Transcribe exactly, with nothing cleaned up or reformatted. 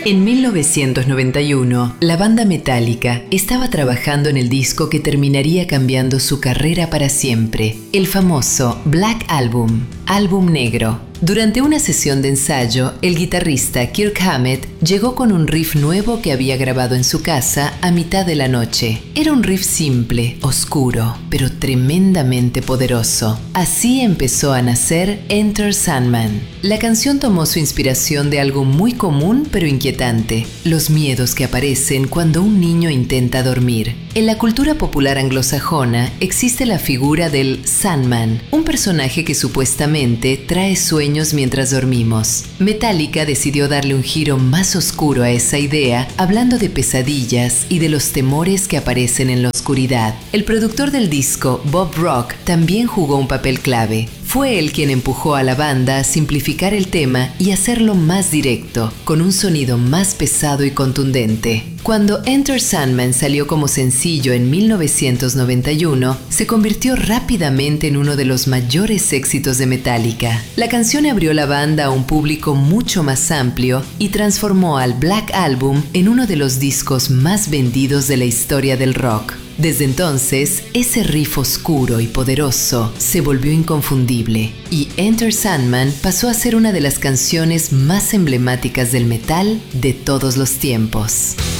En mil novecientos noventa y uno, la banda Metallica estaba trabajando en el disco que terminaría cambiando su carrera para siempre, el famoso Black Album, álbum negro. Durante una sesión de ensayo, el guitarrista Kirk Hammett llegó con un riff nuevo que había grabado en su casa a mitad de la noche. Era un riff simple, oscuro, pero tremendamente poderoso. Así empezó a nacer Enter Sandman. La canción tomó su inspiración de algo muy común pero inquietante: los miedos que aparecen cuando un niño intenta dormir. En la cultura popular anglosajona existe la figura del Sandman, un personaje que supuestamente trae sueños mientras dormimos. Metallica decidió darle un giro más oscuro a esa idea, hablando de pesadillas y de los temores que aparecen en la oscuridad. El productor del disco, Bob Rock, también jugó un papel clave. Fue él quien empujó a la banda a simplificar el tema y hacerlo más directo, con un sonido más pesado y contundente. Cuando Enter Sandman salió como sencillo en mil novecientos noventa y uno, se convirtió rápidamente en uno de los mayores éxitos de Metallica. La canción abrió la banda a un público mucho más amplio y transformó al Black Album en uno de los discos más vendidos de la historia del rock. Desde entonces, ese riff oscuro y poderoso se volvió inconfundible, y Enter Sandman pasó a ser una de las canciones más emblemáticas del metal de todos los tiempos.